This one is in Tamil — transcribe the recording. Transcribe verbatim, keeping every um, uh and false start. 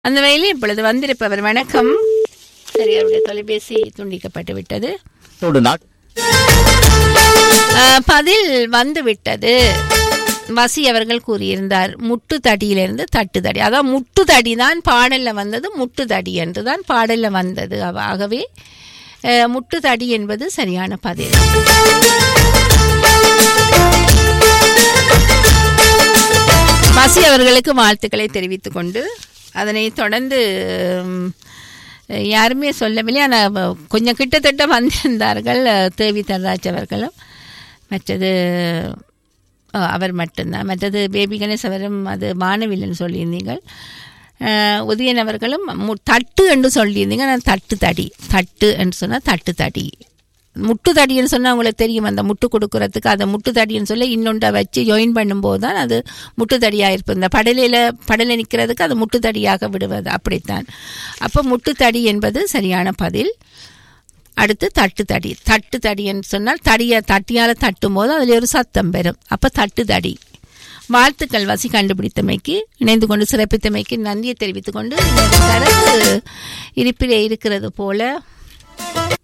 அந்த வகையில் இப்பொழுது வந்திருப்பவர் வணக்கம். சரி, அவருடைய தொலைபேசி துண்டிக்கப்பட்டு விட்டது. பதில் வந்து விட்டது. வசி அவர்கள் கூறியிருந்தார் முட்டு தடியிலிருந்து தட்டு தடி. அதான் முட்டு தடி தான் பாடல்ல வந்தது, முட்டு தடி என்று தான் பாடல்ல வந்தது. ஆகவே முட்டு தடி என்பது சரியான பதில். வசி அவர்களுக்கு வாழ்த்துக்களை தெரிவித்துக் கொண்டு அதனை தொடர்ந்து யாருமே சொல்லவில்லை, ஆனால் கொஞ்சம் கிட்டத்தட்ட வந்திருந்தார்கள். தேவி தர்ராஜ் அவர்களும் மற்றது அவர் மட்டும்தான். மற்றது பேபி கணேஷ் அவரும் அது வானவில்லைன்னு சொல்லியிருந்தீங்கள். உதயன் அவர்களும் தட்டு என்று சொல்லியிருந்தீங்க. நான் தட்டு தடி, தட்டு என்று சொன்னால் தட்டு தடி. முட்டு தடின்னு சொன்னால் உங்களுக்கு தெரியும், அந்த முட்டு கொடுக்கறதுக்கு அதை முட்டு தடின்னு சொல்லி இன்னொன்றை வச்சு ஜாயின் பண்ணும்போது தான் அது முட்டு தடியாக இருப்பது. இந்த படலையில் படலை நிற்கிறதுக்கு அது முட்டு தடியாக விடுவது, அப்படித்தான். அப்போ முட்டு தடி என்பது சரியான பதில். அடுத்து தட்டு தடி. தட்டு தடின்னு சொன்னால் தடியை தட்டியால் தட்டும் போது அதில் ஒரு சத்தம் பெறும். அப்போ தட்டு தடி. வாழ்த்துக்கள் வசி கண்டுபிடித்தமைக்கு, இணைந்து கொண்டு சிறப்பித்தமைக்கு நன்றியை தெரிவித்துக் கொண்டு தரவு இருப்பிலே இருக்கிறது போல